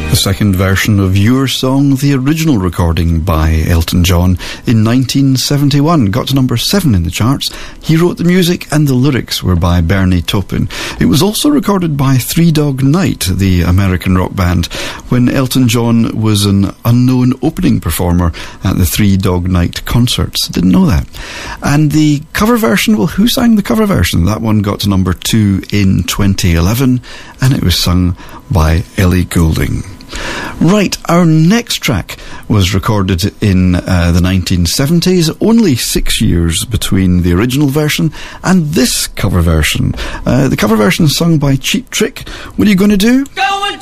The second version of Your Song, the original recording by Elton John in 1971, got to number 7 in the charts. He wrote the music and the lyrics were by Bernie Taupin. It was also recorded by Three Dog Night, the American rock band, when Elton John was an unknown opening performer at the Three Dog Night concerts. Didn't know that. And the cover version, well, who sang the cover version? That one got to number 2 in 2011, and it was sung by Ellie Goulding. Right, our next track was recorded in the 1970s, only 6 years between the original version and this cover version. The cover version is sung by Cheap Trick. What are you going to do? Go and